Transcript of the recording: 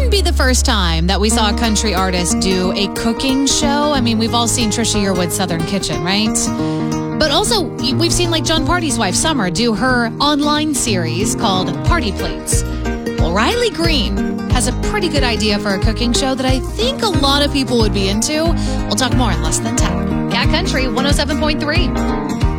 wouldn't be the first time that we saw a country artist do a cooking show. I mean, we've all seen Trisha Yearwood's Southern Kitchen, right? But also, we've seen like John Party's wife, Summer, do her online series called Party Plates. Well, Riley Green has a pretty good idea for a cooking show that I think a lot of people would be into. We'll talk more in less than 10. Cat Country 107.3.